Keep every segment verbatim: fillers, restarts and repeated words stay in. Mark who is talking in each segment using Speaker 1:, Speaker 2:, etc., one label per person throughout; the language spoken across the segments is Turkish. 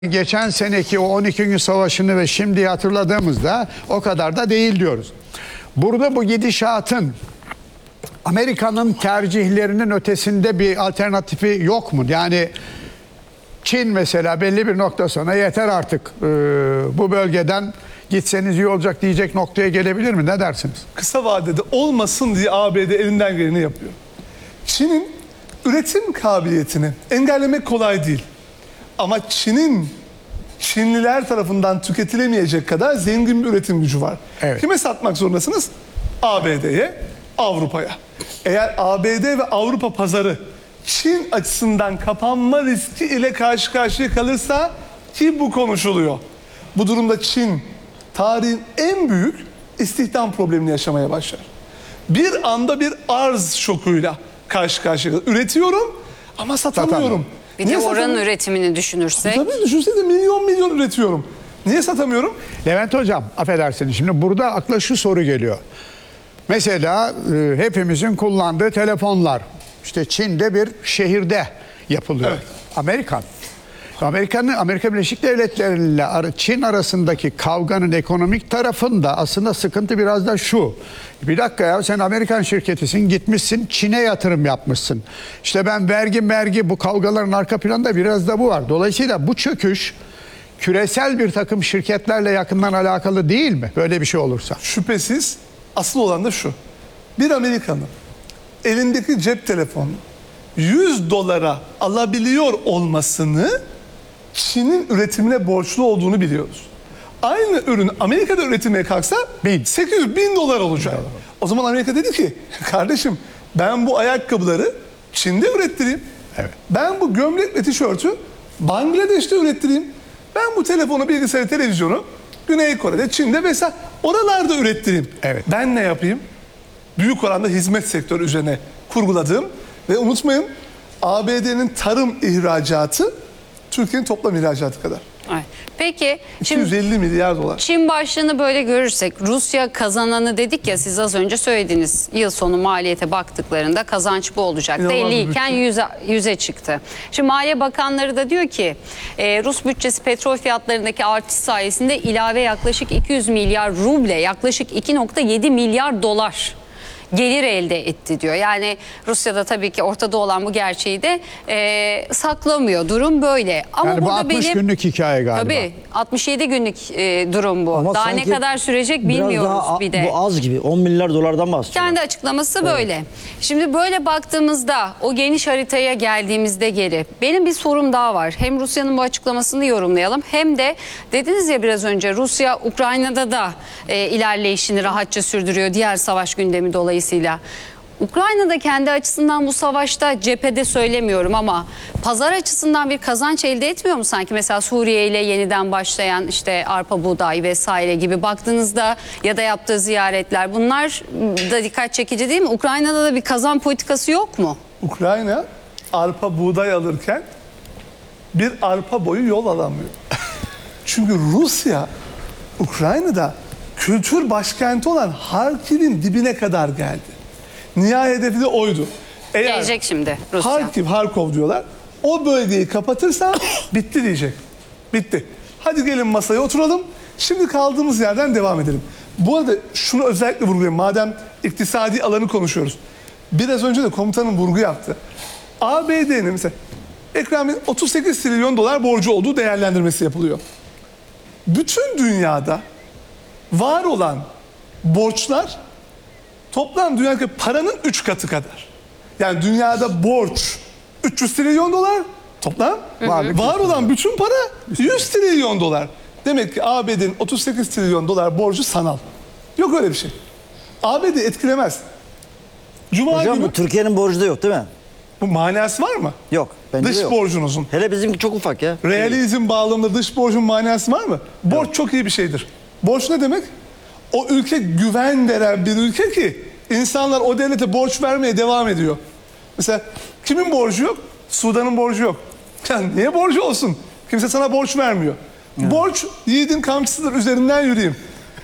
Speaker 1: Geçen seneki o on iki gün savaşını ve şimdi hatırladığımızda o kadar da değil diyoruz. Burada bu gidişatın Amerika'nın tercihlerinin ötesinde bir alternatifi yok mu? Yani Çin mesela belli bir nokta sonra yeter artık e, bu bölgeden gitseniz iyi olacak diyecek noktaya gelebilir mi? Ne dersiniz?
Speaker 2: Kısa vadede olmasın diye A B D elinden geleni yapıyor. Çin'in üretim kabiliyetini engellemek kolay değil. Ama Çin'in Çinliler tarafından tüketilemeyecek kadar zengin bir üretim gücü var.
Speaker 1: Evet.
Speaker 2: Kime satmak zorundasınız? A B D'ye, Avrupa'ya. Eğer A B D ve Avrupa pazarı Çin açısından kapanma riski ile karşı karşıya kalırsa, ki bu konuşuluyor, bu durumda Çin tarihin en büyük istihdam problemini yaşamaya başlar. Bir anda bir arz şokuyla karşı karşıya kalır. Üretiyorum ama satamıyorum.
Speaker 3: Bir de oranın üretimini düşünürsek.
Speaker 2: Tabii düşünsene, milyon milyon üretiyorum. Niye satamıyorum?
Speaker 1: Levent Hocam, affedersiniz, şimdi burada akla şu soru geliyor. Mesela e, hepimizin kullandığı telefonlar işte Çin'de bir şehirde yapılıyor.
Speaker 2: Evet.
Speaker 1: Amerikan. Amerika'nın Amerika Birleşik Devletleri ile Çin arasındaki kavganın ekonomik tarafında aslında sıkıntı biraz da şu. Bir dakika ya, sen Amerikan şirketisin, gitmişsin Çin'e yatırım yapmışsın. İşte ben vergi mergi, bu kavgaların arka planında biraz da bu var. Dolayısıyla bu çöküş küresel bir takım şirketlerle yakından alakalı değil mi? Böyle bir şey olursa.
Speaker 2: Şüphesiz. Asıl olan da şu. Bir Amerikanın elindeki cep telefonunu yüz dolara alabiliyor olmasını Çin'in üretimine borçlu olduğunu biliyoruz. Aynı ürün Amerika'da üretilmeye kalksa
Speaker 1: Bin.
Speaker 2: sekiz yüz bin dolar olacak. O zaman Amerika dedi ki, kardeşim ben bu ayakkabıları Çin'de ürettireyim.
Speaker 1: Evet.
Speaker 2: Ben bu gömlek ve tişörtü Bangladeş'te ürettireyim. Ben bu telefonu, bilgisayarı, televizyonu Güney Kore'de, Çin'de vesaire oralarda ürettireyim.
Speaker 1: Evet.
Speaker 2: Ben ne yapayım? Büyük oranda hizmet sektörü üzerine kurguladığım ve unutmayın, A B D'nin tarım ihracatı Türkiye'nin toplam ihracatı kadar.
Speaker 3: Evet. Peki
Speaker 2: iki yüz elli
Speaker 3: şimdi
Speaker 2: milyar dolar.
Speaker 3: Çin başlığını böyle görürsek, Rusya kazananı dedik ya, siz az önce söylediniz, yıl sonu maliyete baktıklarında kazanç bu olacak.
Speaker 2: İnanılmaz
Speaker 3: elli
Speaker 2: bir
Speaker 3: iken yüze çıktı. Şimdi Maliye Bakanları da diyor ki e, Rus bütçesi petrol fiyatlarındaki artış sayesinde ilave yaklaşık iki yüz milyar ruble, yaklaşık iki nokta yedi milyar dolar gelir elde etti diyor. Yani Rusya'da tabii ki ortada olan bu gerçeği de e, saklamıyor. Durum böyle. Ama
Speaker 1: Yani bu
Speaker 3: burada
Speaker 1: altmış
Speaker 3: benim,
Speaker 1: günlük hikaye galiba.
Speaker 3: Tabii altmış yedi günlük e, durum bu.
Speaker 4: Ama
Speaker 3: daha ne
Speaker 4: sanki
Speaker 3: kadar sürecek
Speaker 4: biraz
Speaker 3: bilmiyoruz
Speaker 4: daha
Speaker 3: bir de.
Speaker 4: Bu az gibi. on milyar dolardan bahsediyor.
Speaker 3: Kendi açıklaması böyle. Şimdi böyle baktığımızda, o geniş haritaya geldiğimizde geri, benim bir sorum daha var. Hem Rusya'nın bu açıklamasını yorumlayalım, hem de dediniz ya biraz önce, Rusya Ukrayna'da da e, ilerleyişini rahatça sürdürüyor diğer savaş gündemi dolayısıyla. Ukrayna'da kendi açısından bu savaşta, cephede söylemiyorum ama pazar açısından bir kazanç elde etmiyor mu sanki? Mesela Suriye ile yeniden başlayan işte arpa buğday vesaire gibi baktığınızda, ya da yaptığı ziyaretler, bunlar da dikkat çekici değil mi? Ukrayna'da da bir kazan politikası yok mu?
Speaker 2: Ukrayna arpa buğday alırken bir arpa boyu yol alamıyor. Çünkü Rusya Ukrayna'da kültür başkenti olan Harkiv'in dibine kadar geldi. Nihai hedefi de oydu. Eğer
Speaker 3: Gelecek şimdi Rusya.
Speaker 2: Harkiv, Harkov diyorlar, o bölgeyi kapatırsa bitti diyecek. Bitti. Hadi gelin masaya oturalım. Şimdi kaldığımız yerden devam edelim. Bu arada şunu özellikle vurgulayayım. Madem iktisadi alanı konuşuyoruz. Biraz önce de komutanın vurgu yaptı. A B D'nin mesela Ekrem Bey'in otuz sekiz trilyon dolar borcu olduğu değerlendirmesi yapılıyor. Bütün dünyada var olan borçlar toplam dünyadaki paranın üç katı kadar. Yani dünyada borç üç yüz trilyon dolar toplam. Var, var olan bütün para yüz trilyon dolar. Demek ki A B D'nin otuz sekiz trilyon dolar borcu sanal. Yok öyle bir şey. A B D etkilemez. Cuma
Speaker 4: Hocam
Speaker 2: günü
Speaker 4: bu Türkiye'nin borcu da yok değil mi?
Speaker 2: bu manası var mı?
Speaker 4: Yok. Bence
Speaker 2: Dış
Speaker 4: de yok.
Speaker 2: borcunuzun.
Speaker 4: Hele bizimki çok ufak ya.
Speaker 2: Realizm bağlamında dış borcun manası var mı? Borç yok. Çok iyi bir şeydir. Borç ne demek? O ülke güven veren bir ülke ki insanlar o devlete borç vermeye devam ediyor. Mesela kimin borcu yok? Sudan'ın borcu yok. Yani niye borcu olsun? Kimse sana borç vermiyor. Evet. Borç yiğidin kamçısıdır, üzerinden yürüyeyim.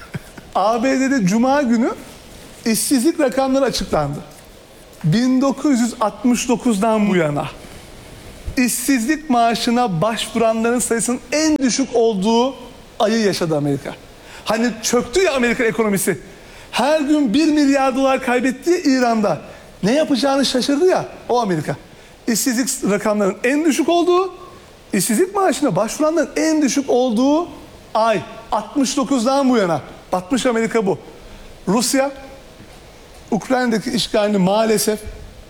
Speaker 2: A B D'de Cuma günü işsizlik rakamları açıklandı. bin dokuz yüz altmış dokuzdan bu yana işsizlik maaşına başvuranların sayısının en düşük olduğu ayı yaşadı Amerika. Hani çöktü ya Amerika ekonomisi. Her gün bir milyar dolar kaybettiği İran'da ne yapacağını şaşırdı ya, o Amerika. İşsizlik rakamlarının en düşük olduğu, işsizlik maaşına başvuranların en düşük olduğu ay. altmış dokuzdan bu yana. Batmış Amerika bu. Rusya, Ukrayna'daki işgalini maalesef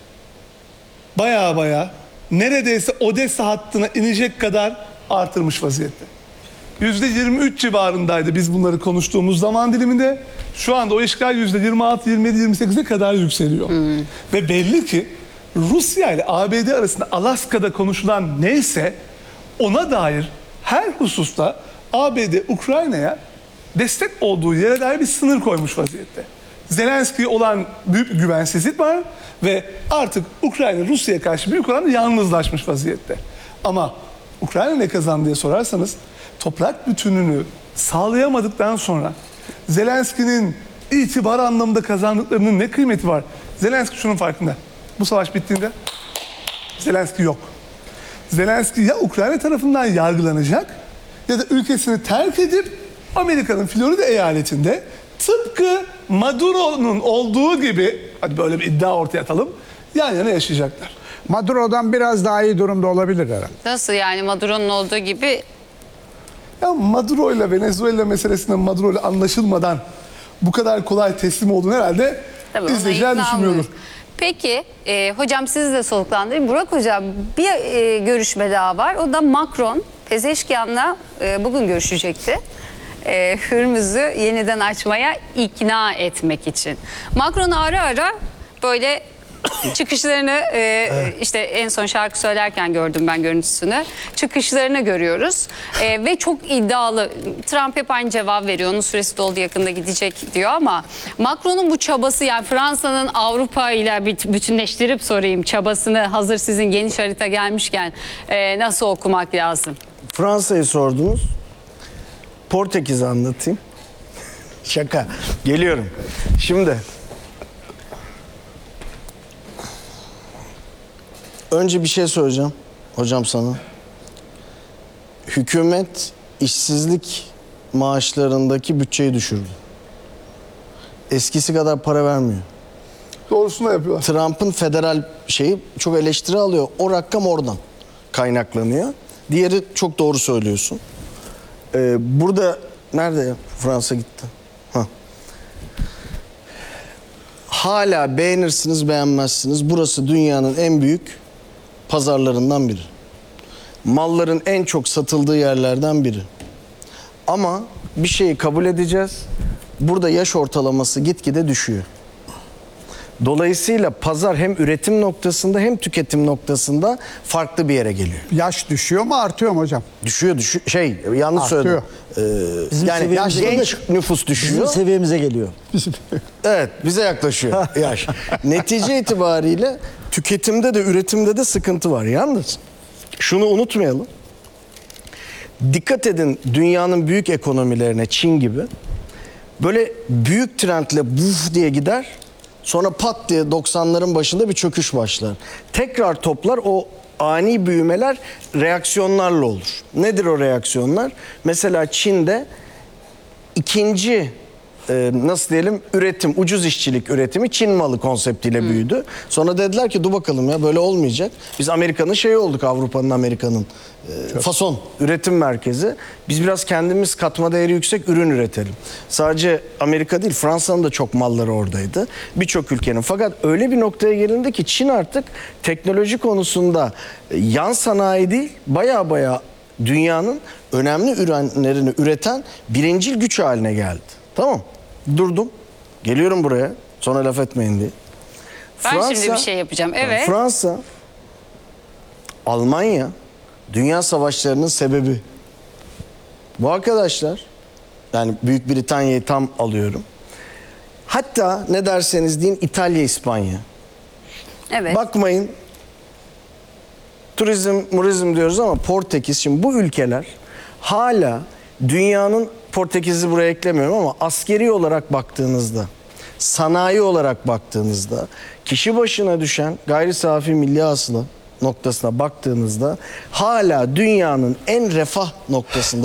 Speaker 2: baya baya neredeyse Odessa hattına inecek kadar artırmış vaziyette. yüzde yirmi üç civarındaydı biz bunları konuştuğumuz zaman diliminde. Şu anda o işgal yüzde yirmi altı, yirmi yedi, yirmi sekize kadar yükseliyor. Hmm. Ve belli ki Rusya ile A B D arasında Alaska'da konuşulan neyse ona dair her hususta A B D Ukrayna'ya destek olduğu yere dair bir sınır koymuş vaziyette. Zelenski'ye olan büyük bir güvensizlik var ve artık Ukrayna Rusya'ya karşı büyük oranda yalnızlaşmış vaziyette. Ama Ukrayna ne kazandı diye sorarsanız toprak bütünlüğünü sağlayamadıktan sonra Zelenski'nin itibar anlamında kazandıklarının ne kıymeti var? Zelenski şunun farkında. Bu savaş bittiğinde Zelenski yok. Zelenski ya Ukrayna tarafından yargılanacak ya da ülkesini terk edip Amerika'nın Florida eyaletinde tıpkı Maduro'nun olduğu gibi, hadi böyle bir iddia ortaya atalım, yan yana yaşayacaklar.
Speaker 1: Maduro'dan biraz daha iyi durumda olabilir herhalde.
Speaker 3: Nasıl yani Maduro'nun olduğu gibi?
Speaker 2: Ya Maduro ile Venezuela meselesinde Maduro ile anlaşılmadan bu kadar kolay teslim olduğunu herhalde
Speaker 3: Tabii
Speaker 2: izleyiciler
Speaker 3: ona ikna
Speaker 2: düşünmüyordur.
Speaker 3: olmuyoruz. Peki e, hocam sizi de soluklandırayım. Burak hocam bir e, görüşme daha var. O da Macron Pezeşkian'la e, bugün görüşecekti. E, Hürmüz'ü yeniden açmaya ikna etmek için. Macron ara ara böyle çıkışlarını e, evet. işte en son şarkı söylerken gördüm ben görüntüsünü. Çıkışlarını görüyoruz e, ve çok iddialı. Trump hep aynı cevap veriyor. Onun süresi doldu, yakında gidecek diyor ama Macron'un bu çabası, yani Fransa'nın Avrupa ile bütünleştirip sorayım çabasını, hazır sizin geniş harita gelmişken e, nasıl okumak lazım?
Speaker 5: Fransa'yı sordunuz. Portekiz'i anlatayım. Şaka. Geliyorum. Şimdi önce bir şey söyleyeceğim hocam sana. Hükümet işsizlik maaşlarındaki bütçeyi düşürdü. Eskisi kadar para vermiyor.
Speaker 2: Doğrusunu da yapıyorlar.
Speaker 5: Trump'ın federal şeyi çok eleştiri alıyor. O rakam oradan kaynaklanıyor. Diğeri çok doğru söylüyorsun. Ee, burada nerede ya? Fransa gitti. Hah. Hala beğenirsiniz beğenmezsiniz. Burası dünyanın en büyük pazarlarından biri. Malların en çok satıldığı yerlerden biri. Ama bir şeyi kabul edeceğiz. Burada yaş ortalaması gitgide düşüyor. Dolayısıyla pazar hem üretim noktasında hem tüketim noktasında farklı bir yere geliyor.
Speaker 1: Yaş düşüyor mu artıyor mu hocam?
Speaker 5: Düşüyor, düşüyor. Şey, yanlış
Speaker 1: Artıyor.
Speaker 5: söyledim. Ee,
Speaker 6: Bizim
Speaker 5: yani yaş,
Speaker 6: seviyemize
Speaker 5: genç nüfus düşüyor.
Speaker 6: Bizim seviyemize geliyor.
Speaker 5: Evet, bize yaklaşıyor yaş. Netice itibariyle tüketimde de üretimde de sıkıntı var. Yalnız şunu unutmayalım. Dikkat edin dünyanın büyük ekonomilerine, Çin gibi. Böyle büyük trendle buf diye gider. Sonra pat diye doksanların başında bir çöküş başlar. Tekrar toplar, o ani büyümeler reaksiyonlarla olur. Nedir o reaksiyonlar? Mesela Çin'de ikinci e, nasıl diyelim üretim, ucuz işçilik üretimi Çin malı konseptiyle hmm. büyüdü. Sonra dediler ki dur bakalım ya böyle olmayacak. Biz Amerika'nın şeyi olduk, Avrupa'nın, Amerika'nın e, fason üretim merkezi. Biz biraz kendimiz katma değeri yüksek ürün üretelim. Sadece Amerika değil, Fransa'nın da çok malları oradaydı. Birçok ülkenin. Fakat öyle bir noktaya gelindi ki Çin artık teknoloji konusunda e, yan sanayi değil, baya baya dünyanın önemli ürünlerini üreten birincil güç haline geldi. Tamam. Durdum. Geliyorum buraya. Sonra laf etmeyin diye.
Speaker 3: Ben
Speaker 5: Fransa,
Speaker 3: şimdi bir şey yapacağım. Evet.
Speaker 5: Fransa, Almanya dünya savaşlarının sebebi. Bu arkadaşlar, yani Büyük Britanya'yı tam alıyorum. Hatta ne derseniz deyin İtalya, İspanya.
Speaker 3: Evet.
Speaker 5: Bakmayın. Turizm, murizm diyoruz ama Portekiz, şimdi bu ülkeler hala dünyanın, Portekiz'i buraya eklemiyorum ama askeri olarak baktığınızda, sanayi olarak baktığınızda kişi başına düşen gayri safi milli hasıla noktasına baktığınızda hala dünyanın en refah noktasında